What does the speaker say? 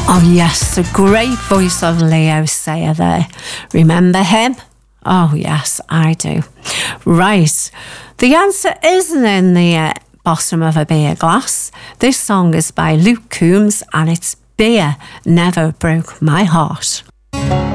Oh yes, the great voice of Leo Sayer there. Remember him? Oh yes, I do. Right, the answer isn't in the bottom of a beer glass. This song is by Luke Combs and it's Beer Never Broke My Heart.